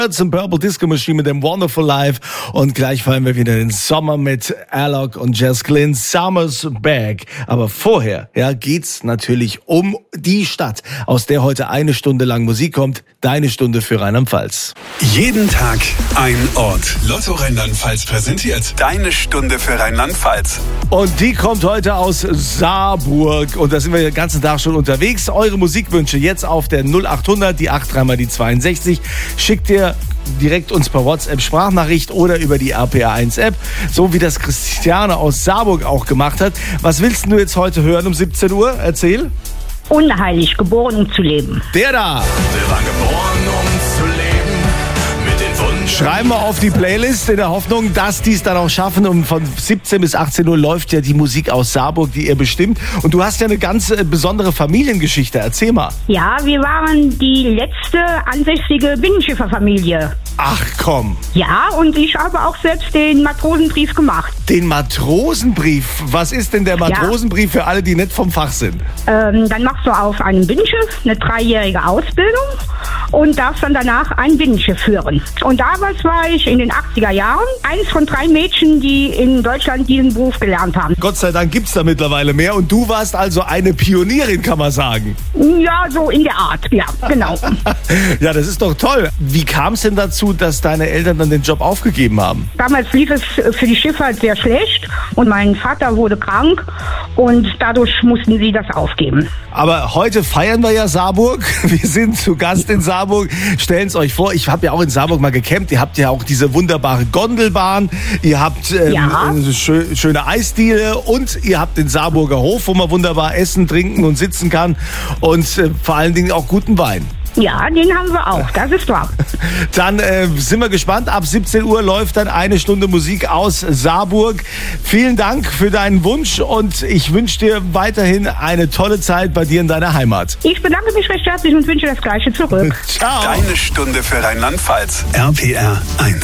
Zum Purple Disco Machine mit dem Wonderful Life und gleich fallen wir wieder in den Sommer mit Alok und Jess Glynne, Summer's Back. Aber vorher, geht's natürlich um die Stadt, aus der heute eine Stunde lang Musik kommt, deine Stunde für Rheinland-Pfalz. Jeden Tag ein Ort. Lotto Rheinland-Pfalz präsentiert deine Stunde für Rheinland-Pfalz. Und die kommt heute aus Saarburg und da sind wir den ganzen Tag schon unterwegs. Eure Musikwünsche jetzt auf der 0800, die 83 die 62. Schickt ihr direkt uns per WhatsApp Sprachnachricht oder über die RPR1 App, so wie das Christiane aus Saarburg auch gemacht hat. Was willst du jetzt heute hören um 17 Uhr? Erzähl. Unheilig, geboren um zu leben. Der da. Der war geboren, um zu leben, mit den Wunden. Schreiben wir auf die Playlist in der Hoffnung, dass die es dann auch schaffen. Und von 17 bis 18 Uhr läuft ja die Musik aus Saarburg, die ihr bestimmt. Und du hast ja eine ganz besondere Familiengeschichte. Erzähl mal. Ja, wir waren die letzte ansässige Binnenschifferfamilie. Ach komm. Ja, und ich habe auch selbst den Matrosenbrief gemacht. Den Matrosenbrief? Was ist denn der Matrosenbrief für alle, die nicht vom Fach sind? Dann machst du auf einem Binnenschiff eine 3-jährige Ausbildung und darfst dann danach ein Binnenschiff führen. Und damals war ich in den 80er Jahren eins von 3 Mädchen, die in Deutschland diesen Beruf gelernt haben. Gott sei Dank gibt's da mittlerweile mehr. Und du warst also eine Pionierin, kann man sagen. Ja, so in der Art. Ja, genau. Ja, das ist doch toll. Wie kam es denn dazu, dass deine Eltern dann den Job aufgegeben haben? Damals lief es für die Schifffahrt sehr schlecht und mein Vater wurde krank und dadurch mussten sie das aufgeben. Aber heute feiern wir ja Saarburg. Wir sind zu Gast in Saarburg. Stellen's euch vor, ich habe ja auch in Saarburg mal gecampt. Ihr habt ja auch diese wunderbare Gondelbahn. Ihr habt schöne Eisdiele und ihr habt den Saarburger Hof, wo man wunderbar essen, trinken und sitzen kann. Und vor allen Dingen auch guten Wein. Ja, den haben wir auch, das ist wahr. Dann sind wir gespannt. Ab 17 Uhr läuft dann eine Stunde Musik aus Saarburg. Vielen Dank für deinen Wunsch und ich wünsche dir weiterhin eine tolle Zeit bei dir in deiner Heimat. Ich bedanke mich recht herzlich und wünsche das Gleiche zurück. Ciao. Deine Stunde für Rheinland-Pfalz. RPR 1.